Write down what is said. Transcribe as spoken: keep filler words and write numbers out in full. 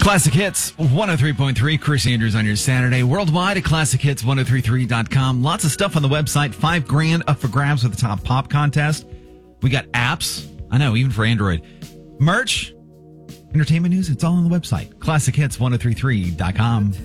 Classic Hits one oh three point three. Chris Andrews on your Saturday. Worldwide at classic hits ten thirty-three dot com. Lots of stuff on the website. Five grand up for grabs with the top pop contest. We got apps. I know, even for Android. Merch. Entertainment news. It's all on the website. classic hits ten thirty-three dot com.